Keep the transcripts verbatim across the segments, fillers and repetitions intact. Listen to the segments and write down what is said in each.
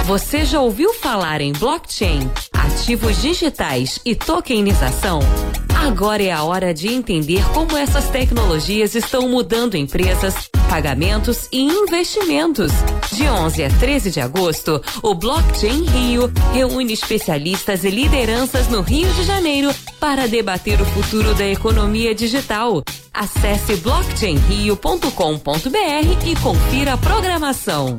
Você já ouviu falar em blockchain, ativos digitais e tokenização? Agora é a hora de entender como essas tecnologias estão mudando empresas, pagamentos e investimentos. De onze a treze de agosto, o Blockchain Rio reúne especialistas e lideranças no Rio de Janeiro para debater o futuro da economia digital. Acesse blockchain rio ponto com ponto br e confira a programação.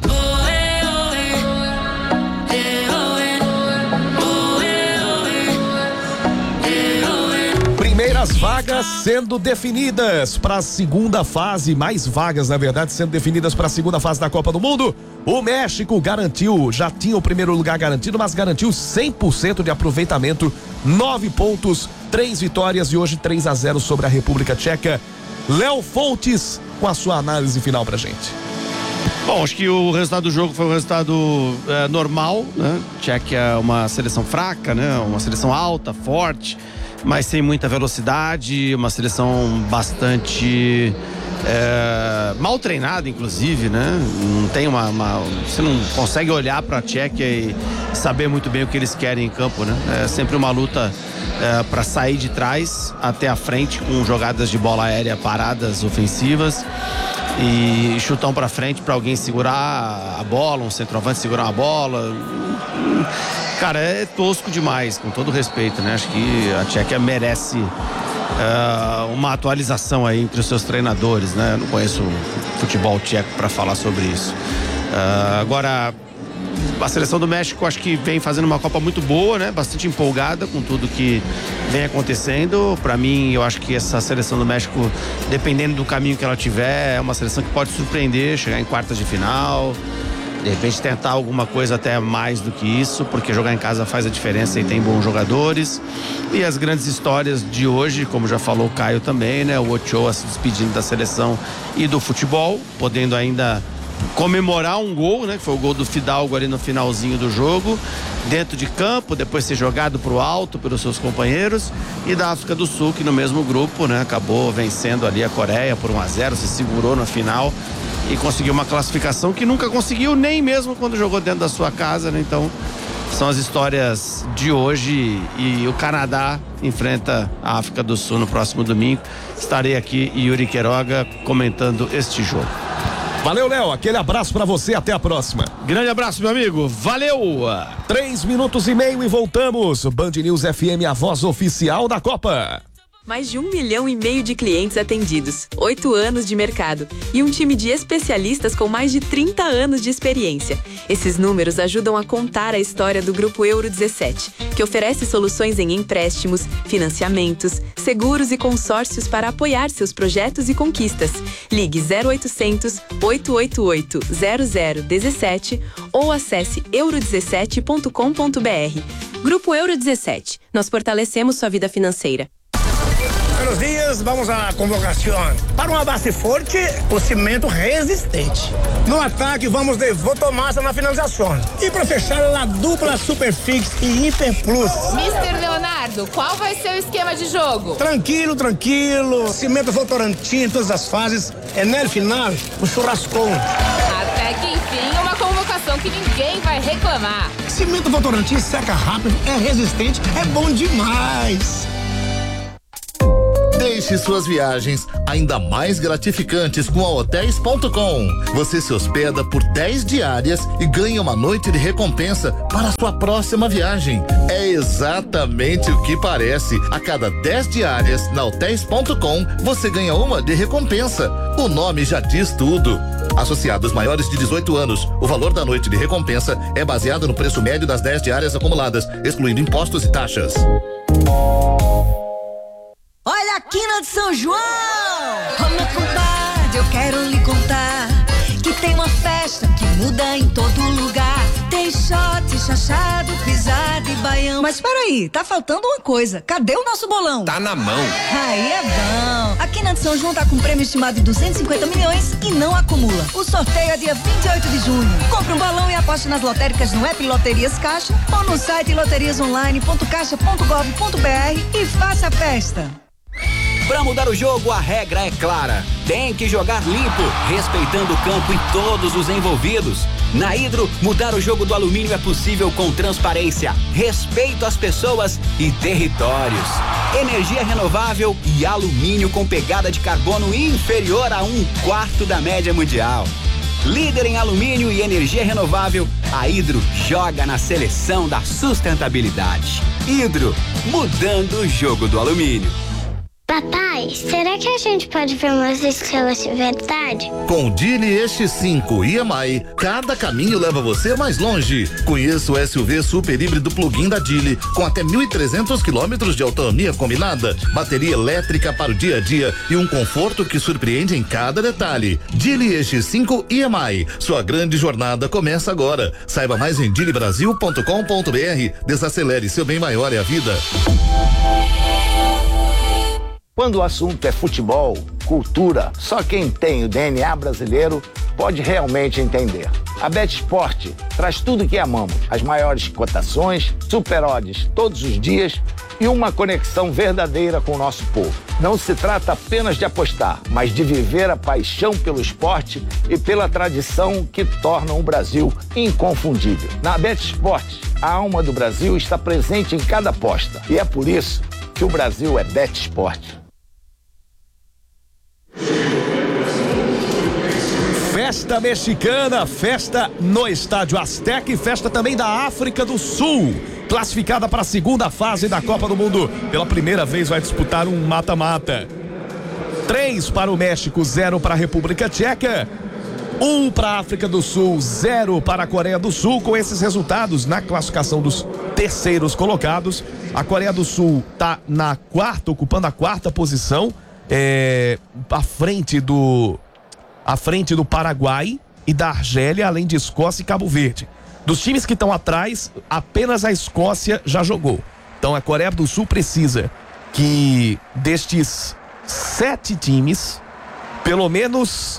Primeiras vagas sendo definidas para a segunda fase, mais vagas na verdade sendo definidas para a segunda fase da Copa do Mundo. O México garantiu, já tinha o primeiro lugar garantido, mas garantiu cem por cento de aproveitamento, nove pontos, três vitórias e hoje três a zero sobre a República Tcheca. Léo Fontes com a sua análise final pra gente. Bom, acho que o resultado do jogo foi um resultado é, normal, né? Tchequia é uma seleção fraca, né? Uma seleção alta, forte, mas sem muita velocidade, uma seleção bastante é, mal treinada, inclusive, né? Não tem uma, uma você não consegue olhar para a Tchequia e saber muito bem o que eles querem em campo, né? É sempre uma luta é, para sair de trás até a frente com jogadas de bola aérea paradas, ofensivas e chutão para frente para alguém segurar a bola, um centroavante segurar a bola. Cara, é tosco demais, com todo respeito, né? Acho que a Tchequia merece uh, uma atualização aí entre os seus treinadores, né? Eu não conheço futebol tcheco para falar sobre isso. Uh, agora, a seleção do México acho que vem fazendo uma Copa muito boa, né? Bastante empolgada com tudo que vem acontecendo. Para mim, eu acho que essa seleção do México, dependendo do caminho que ela tiver, é uma seleção que pode surpreender, chegar em quartas de final. De repente tentar alguma coisa até mais do que isso, porque jogar em casa faz a diferença e tem bons jogadores. E as grandes histórias de hoje, como já falou o Caio também, né? O Ochoa se despedindo da seleção e do futebol, podendo ainda comemorar um gol, né? Que foi o gol do Fidalgo ali no finalzinho do jogo, dentro de campo, depois ser jogado pro alto pelos seus companheiros. E da África do Sul, que no mesmo grupo, né? Acabou vencendo ali a Coreia por um a zero, se segurou na final e conseguiu uma classificação que nunca conseguiu, nem mesmo quando jogou dentro da sua casa, né? Então, são as histórias de hoje e o Canadá enfrenta a África do Sul no próximo domingo. Estarei aqui, Yuri Queiroga, comentando este jogo. Valeu, Léo, aquele abraço pra você, até a próxima. Grande abraço, meu amigo, valeu! Três minutos e meio e voltamos. Band News F M, a voz oficial da Copa. Mais de um milhão e meio de clientes atendidos, oito anos de mercado e um time de especialistas com mais de trinta anos de experiência. Esses números ajudam a contar a história do Grupo Euro dezessete, que oferece soluções em empréstimos, financiamentos, seguros e consórcios para apoiar seus projetos e conquistas. Ligue zero oitocentos, oito oito oito, zero zero um sete ou acesse euro dezessete ponto com ponto br. Grupo Euro dezessete. Nós fortalecemos sua vida financeira. Buenos dias, vamos à convocação. Para uma base forte, o cimento resistente. No ataque, vamos de Votomassa na finalização. E para fechar, a dupla Superfix e Hiper Plus. mister Leonardo, qual vai ser o esquema de jogo? Tranquilo, tranquilo. Cimento Votorantim em todas as fases. É no final, o churrascão. Até que enfim, uma convocação que ninguém vai reclamar. Cimento Votorantim seca rápido, é resistente, é bom demais. Deixe suas viagens ainda mais gratificantes com a hotéis ponto com. Você se hospeda por dez diárias e ganha uma noite de recompensa para a sua próxima viagem. É exatamente o que parece. A cada dez diárias na hotéis ponto com, você ganha uma de recompensa. O nome já diz tudo. Associados maiores de dezoito anos, o valor da noite de recompensa é baseado no preço médio das dez diárias acumuladas, excluindo impostos e taxas. Olha a quina de São João! Ô meu compadre, eu quero lhe contar que tem uma festa que muda em todo lugar. Tem shot, chachado, pisada e baião. Mas peraí, tá faltando uma coisa. Cadê o nosso bolão? Tá na mão. Aí é bom. A quina de São João tá com prêmio estimado de duzentos e cinquenta milhões e não acumula. O sorteio é dia vinte e oito de junho. Compre um balão e aposte nas lotéricas no app Loterias Caixa ou no site loterias online ponto caixa ponto gov ponto br e faça a festa. Para mudar o jogo, a regra é clara. Tem que jogar limpo, respeitando o campo e todos os envolvidos. Na Hidro, mudar o jogo do alumínio é possível com transparência, respeito às pessoas e territórios. Energia renovável e alumínio com pegada de carbono inferior a um quarto da média mundial. Líder em alumínio e energia renovável, a Hidro joga na seleção da sustentabilidade. Hidro, mudando o jogo do alumínio. Papai, será que a gente pode ver umas estrelas de verdade? Com o Geely E X cinco e M I, cada caminho leva você mais longe. Conheça o S U V super híbrido plug-in da Geely, com até mil e trezentos quilômetros de autonomia combinada, bateria elétrica para o dia a dia e um conforto que surpreende em cada detalhe. Geely E X cinco e M I, sua grande jornada começa agora. Saiba mais em geely brasil ponto com ponto b r. Desacelere, seu bem maior é a vida. Quando o assunto é futebol, cultura, só quem tem o D N A brasileiro pode realmente entender. A BetSport traz tudo que amamos, as maiores cotações, super odds todos os dias e uma conexão verdadeira com o nosso povo. Não se trata apenas de apostar, mas de viver a paixão pelo esporte e pela tradição que tornam o Brasil inconfundível. Na BetSport, a alma do Brasil está presente em cada aposta e é por isso que o Brasil é BetSport. Festa mexicana, festa no Estádio Azteca e festa também da África do Sul, classificada para a segunda fase da Copa do Mundo. Pela primeira vez vai disputar um mata-mata. Três para o México, zero para a República Tcheca, um para a África do Sul, zero para a Coreia do Sul. Com esses resultados na classificação dos terceiros colocados, a Coreia do Sul está na quarta, ocupando a quarta posição, é, à frente do à frente do Paraguai e da Argélia, além de Escócia e Cabo Verde. Dos times que estão atrás, apenas a Escócia já jogou. Então a Coreia do Sul precisa que destes sete times, pelo menos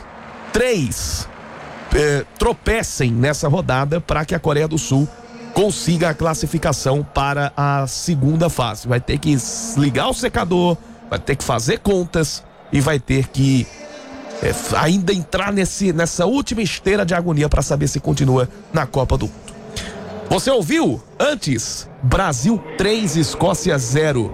três eh, tropecem nessa rodada para que a Coreia do Sul consiga a classificação para a segunda fase. Vai ter que ligar o secador, vai ter que fazer contas e vai ter que É, ainda entrar nesse, nessa última esteira de agonia para saber se continua na Copa do Mundo. Você ouviu? Antes, Brasil três, Escócia zero.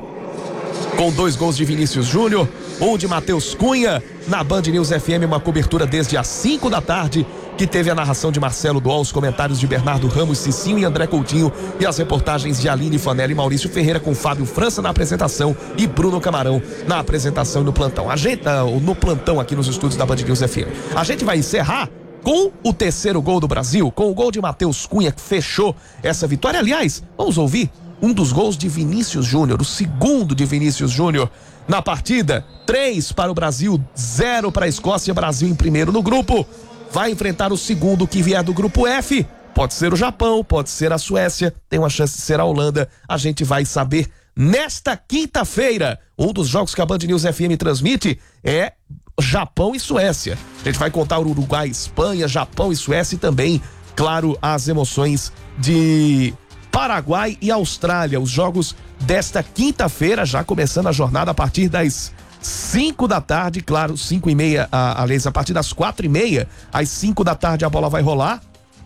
Com dois gols de Vinícius Júnior, um de Matheus Cunha. Na Band News F M, uma cobertura desde as cinco da tarde, que teve a narração de Marcelo Dual, os comentários de Bernardo Ramos, Cicinho e André Coutinho e as reportagens de Aline Fanelli e Maurício Ferreira, com Fábio França na apresentação e Bruno Camarão na apresentação e no plantão. A gente, no plantão aqui nos estúdios da Band News F M. A gente vai encerrar com o terceiro gol do Brasil, com o gol de Matheus Cunha, que fechou essa vitória. Aliás, vamos ouvir um dos gols de Vinícius Júnior, o segundo de Vinícius Júnior na partida. Três para o Brasil, zero para a Escócia. Brasil em primeiro no grupo. Vai enfrentar o segundo que vier do grupo F. Pode ser o Japão, pode ser a Suécia, tem uma chance de ser a Holanda. A gente vai saber nesta quinta-feira. Um dos jogos que a Band News F M transmite é Japão e Suécia. A gente vai contar o Uruguai, Espanha, Japão e Suécia e também, claro, as emoções de Paraguai e Austrália. Os jogos desta quinta-feira, já começando a jornada a partir das cinco da tarde, claro, cinco e meia, aliás, a partir das quatro e meia, às cinco da tarde a bola vai rolar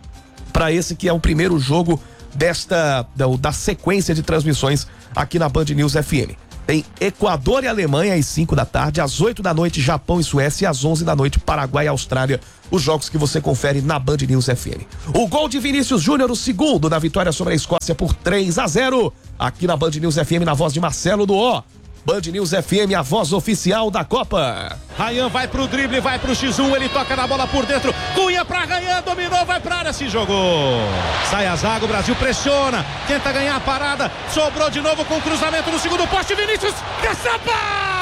para esse que é o primeiro jogo desta, da, da sequência de transmissões aqui na Band News F M. Tem Equador e Alemanha às cinco da tarde, às oito da noite Japão e Suécia e às onze da noite Paraguai e Austrália, os jogos que você confere na Band News F M. O gol de Vinícius Júnior, o segundo da vitória sobre a Escócia por três a zero, aqui na Band News F M, na voz de Marcelo Duó. Band News F M, a voz oficial da Copa. Rayan vai pro drible, vai pro X um, ele toca na bola por dentro, Cunha pra Rayan, dominou, vai pra área, se jogou. Sai a zaga, o Brasil pressiona, tenta ganhar a parada, sobrou de novo com o cruzamento no segundo poste, Vinícius, caçapa!